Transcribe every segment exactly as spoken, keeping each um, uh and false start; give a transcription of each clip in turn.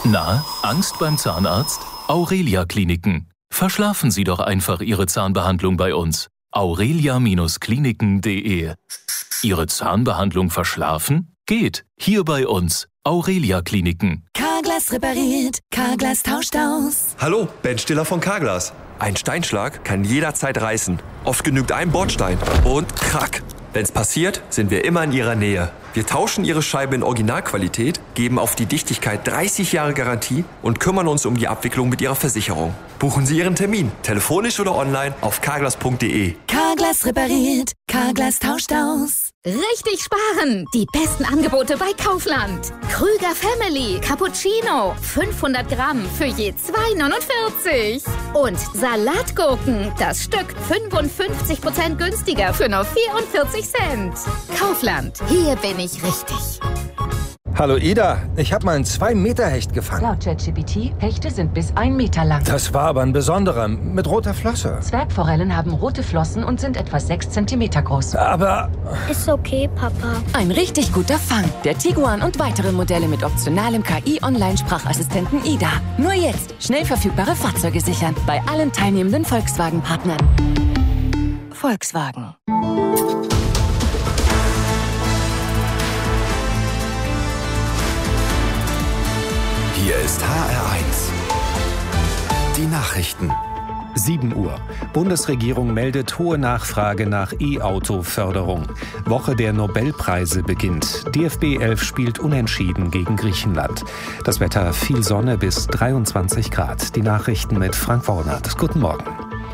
Na, Angst beim Zahnarzt? Aurelia Kliniken. Verschlafen Sie doch einfach Ihre Zahnbehandlung bei uns. aurelia Kliniken punkt de. Ihre Zahnbehandlung verschlafen? Geht. Hier bei uns. Aurelia Kliniken. Carglass repariert, Carglass tauscht aus. Hallo, Ben Stiller von Carglass. Ein Steinschlag kann jederzeit reißen. Oft genügt ein Bordstein und krack. Wenn's passiert, sind wir immer in Ihrer Nähe. Wir tauschen Ihre Scheibe in Originalqualität, geben auf die Dichtigkeit dreißig Jahre Garantie und kümmern uns um die Abwicklung mit Ihrer Versicherung. Buchen Sie Ihren Termin, telefonisch oder online auf carglass punkt de. Carglass repariert, Carglass tauscht aus. Richtig sparen! Die besten Angebote bei Kaufland. Krüger Family Cappuccino. fünfhundert Gramm für je zwei neunundvierzig. Und Salatgurken. Das Stück fünfundfünfzig Prozent günstiger für nur vierundvierzig Cent. Kaufland. Hier bin ich richtig. Hallo Ida, ich habe mal einen zwei Meter Hecht gefangen. Laut ChatGPT, Hechte sind bis ein Meter lang. Das war aber ein besonderer, mit roter Flosse. Zwergforellen haben rote Flossen und sind etwa sechs Zentimeter groß. Aber... Ist okay, Papa. Ein richtig guter Fang. Der Tiguan und weitere Modelle mit optionalem K I-Online-Sprachassistenten Ida. Nur jetzt schnell verfügbare Fahrzeuge sichern. Bei allen teilnehmenden Volkswagen-Partnern. Volkswagen. Hier ist H R eins. Die Nachrichten. sieben Uhr. Bundesregierung meldet hohe Nachfrage nach E-Auto-Förderung. Woche der Nobelpreise beginnt. D F B elf spielt unentschieden gegen Griechenland. Das Wetter viel Sonne bis dreiundzwanzig Grad. Die Nachrichten mit Frank Wornert. Guten Morgen.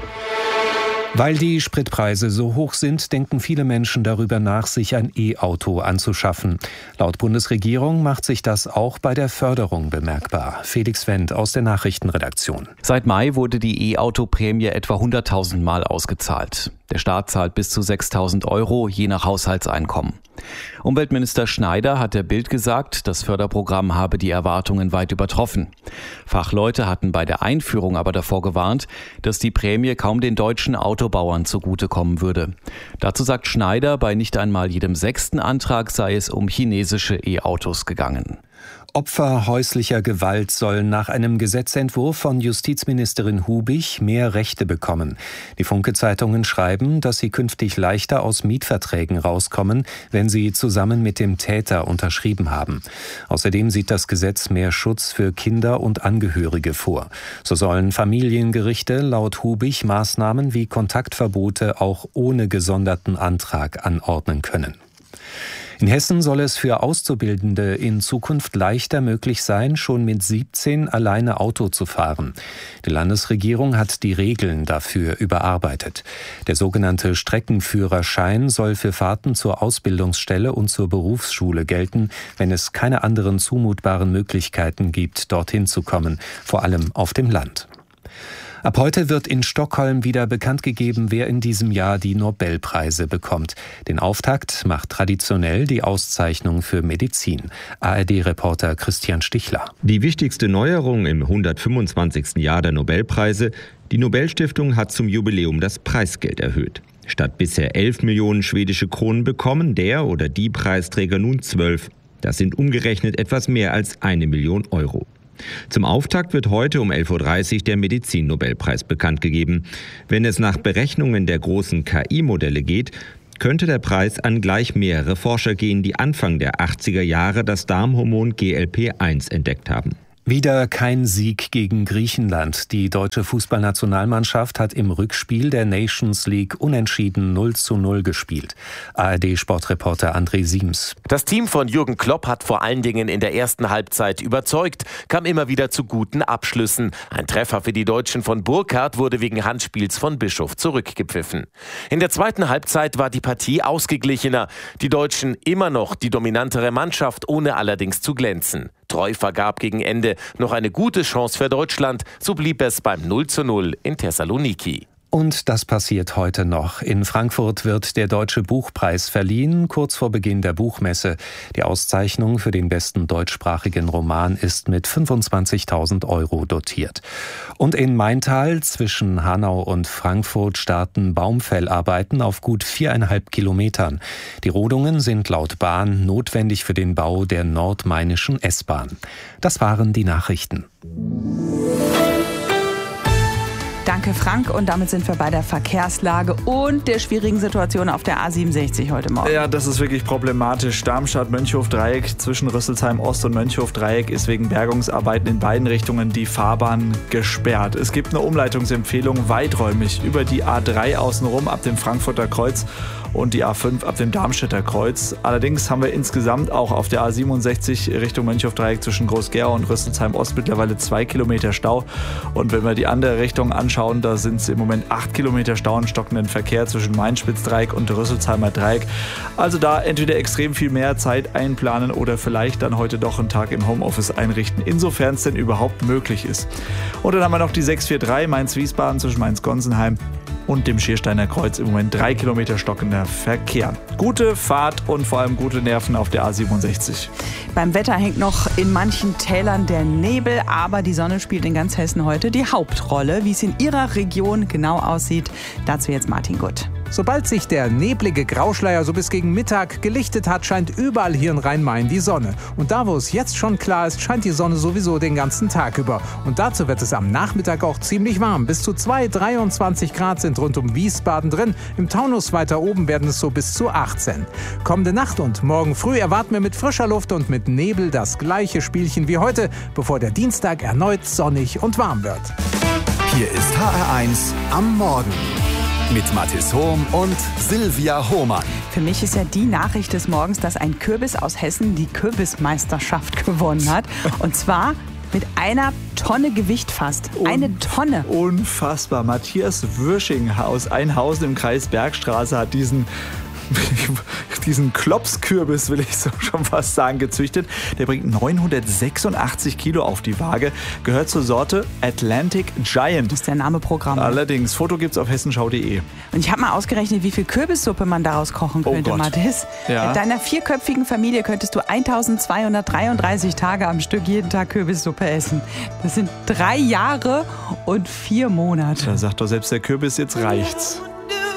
Weil die Spritpreise so hoch sind, denken viele Menschen darüber nach, sich ein E-Auto anzuschaffen. Laut Bundesregierung macht sich das auch bei der Förderung bemerkbar. Felix Wendt aus der Nachrichtenredaktion. Seit Mai wurde die E-Auto-Prämie etwa hunderttausend Mal ausgezahlt. Der Staat zahlt bis zu sechstausend Euro, je nach Haushaltseinkommen. Umweltminister Schneider hat der Bild gesagt, das Förderprogramm habe die Erwartungen weit übertroffen. Fachleute hatten bei der Einführung aber davor gewarnt, dass die Prämie kaum den deutschen Autobauern zugutekommen würde. Dazu sagt Schneider, bei nicht einmal jedem sechsten Antrag sei es um chinesische E-Autos gegangen. Opfer häuslicher Gewalt sollen nach einem Gesetzentwurf von Justizministerin Hubich mehr Rechte bekommen. Die Funke-Zeitungen schreiben, dass sie künftig leichter aus Mietverträgen rauskommen, wenn sie zusammen mit dem Täter unterschrieben haben. Außerdem sieht das Gesetz mehr Schutz für Kinder und Angehörige vor. So sollen Familiengerichte laut Hubich Maßnahmen wie Kontaktverbote auch ohne gesonderten Antrag anordnen können. In Hessen soll es für Auszubildende in Zukunft leichter möglich sein, schon mit siebzehn alleine Auto zu fahren. Die Landesregierung hat die Regeln dafür überarbeitet. Der sogenannte Streckenführerschein soll für Fahrten zur Ausbildungsstelle und zur Berufsschule gelten, wenn es keine anderen zumutbaren Möglichkeiten gibt, dorthin zu kommen, vor allem auf dem Land. Ab heute wird in Stockholm wieder bekannt gegeben, wer in diesem Jahr die Nobelpreise bekommt. Den Auftakt macht traditionell die Auszeichnung für Medizin. A R D-Reporter Christian Stichler. Die wichtigste Neuerung im hundertfünfundzwanzigsten Jahr der Nobelpreise: Die Nobelstiftung hat zum Jubiläum das Preisgeld erhöht. Statt bisher elf Millionen schwedische Kronen bekommen der oder die Preisträger nun zwölf. Das sind umgerechnet etwas mehr als eine Million Euro. Zum Auftakt wird heute um elf Uhr dreißig der Medizin-Nobelpreis bekannt gegeben. Wenn es nach Berechnungen der großen K I-Modelle geht, könnte der Preis an gleich mehrere Forscher gehen, die Anfang der achtziger Jahre das Darmhormon G L P eins entdeckt haben. Wieder kein Sieg gegen Griechenland. Die deutsche Fußballnationalmannschaft hat im Rückspiel der Nations League unentschieden null zu null gespielt. A R D-Sportreporter André Siems. Das Team von Jürgen Klopp hat vor allen Dingen in der ersten Halbzeit überzeugt, kam immer wieder zu guten Abschlüssen. Ein Treffer für die Deutschen von Burkhardt wurde wegen Handspiels von Bischof zurückgepfiffen. In der zweiten Halbzeit war die Partie ausgeglichener. Die Deutschen immer noch die dominantere Mannschaft, ohne allerdings zu glänzen. Treu vergab gegen Ende noch eine gute Chance für Deutschland, so blieb es beim null zu null in Thessaloniki. Und das passiert heute noch. In Frankfurt wird der Deutsche Buchpreis verliehen, kurz vor Beginn der Buchmesse. Die Auszeichnung für den besten deutschsprachigen Roman ist mit fünfundzwanzigtausend Euro dotiert. Und in Maintal zwischen Hanau und Frankfurt starten Baumfellarbeiten auf gut viereinhalb Kilometern. Die Rodungen sind laut Bahn notwendig für den Bau der nordmainischen S-Bahn. Das waren die Nachrichten. Danke, Frank. Und damit sind wir bei der Verkehrslage und der schwierigen Situation auf der A siebenundsechzig heute Morgen. Ja, das ist wirklich problematisch. Darmstadt-Mönchhof-Dreieck zwischen Rüsselsheim-Ost und Mönchhof-Dreieck ist wegen Bergungsarbeiten in beiden Richtungen die Fahrbahn gesperrt. Es gibt eine Umleitungsempfehlung weiträumig über die A drei außenrum ab dem Frankfurter Kreuz und die A fünf ab dem Darmstädter Kreuz. Allerdings haben wir insgesamt auch auf der A siebenundsechzig Richtung Mönchhof-Dreieck zwischen Groß-Gerau und Rüsselsheim-Ost mittlerweile zwei Kilometer Stau. Und wenn wir die andere Richtung anschauen, da sind es im Moment acht Kilometer Stau und stockenden Verkehr zwischen Main-Spitz-Dreieck und Rüsselsheimer Dreieck. Also da entweder extrem viel mehr Zeit einplanen oder vielleicht dann heute doch einen Tag im Homeoffice einrichten, insofern es denn überhaupt möglich ist. Und dann haben wir noch die sechs vier drei Mainz-Wiesbaden zwischen Mainz-Gonsenheim und dem Schiersteiner Kreuz im Moment drei Kilometer stockender Verkehr. Gute Fahrt und vor allem gute Nerven auf der A siebenundsechzig. Beim Wetter hängt noch in manchen Tälern der Nebel, aber die Sonne spielt in ganz Hessen heute die Hauptrolle. Wie es in Ihrer Region genau aussieht, dazu jetzt Martin Gutt. Sobald sich der neblige Grauschleier so bis gegen Mittag gelichtet hat, scheint überall hier in Rhein-Main die Sonne. Und da, wo es jetzt schon klar ist, scheint die Sonne sowieso den ganzen Tag über. Und dazu wird es am Nachmittag auch ziemlich warm. Bis zu zwei, dreiundzwanzig Grad sind rund um Wiesbaden drin. Im Taunus weiter oben werden es so bis zu achtzehn. Kommende Nacht und morgen früh erwarten wir mit frischer Luft und mit Nebel das gleiche Spielchen wie heute, bevor der Dienstag erneut sonnig und warm wird. Hier ist H R eins am Morgen. Mit Mathis Hohm und Silvia Hohmann. Für mich ist ja die Nachricht des Morgens, dass ein Kürbis aus Hessen die Kürbismeisterschaft gewonnen hat. Und zwar mit einer Tonne Gewicht fast. Eine Tonne. Unfassbar. Matthias Würschinghaus, ein Haus im Kreis Bergstraße, hat diesen diesen Klopskürbis, will ich so schon fast sagen, gezüchtet. Der bringt neunhundertsechsundachtzig Kilo auf die Waage. Gehört zur Sorte Atlantic Giant. Das ist der Name Programm. Allerdings, Foto gibt's auf hessenschau punkt de. Und ich habe mal ausgerechnet, wie viel Kürbissuppe man daraus kochen könnte, oh Mathis. Ja. Mit deiner vierköpfigen Familie könntest du eintausendzweihundertdreiunddreißig Tage am Stück jeden Tag Kürbissuppe essen. Das sind drei Jahre und vier Monate. Da sagt doch selbst der Kürbis, jetzt reicht's.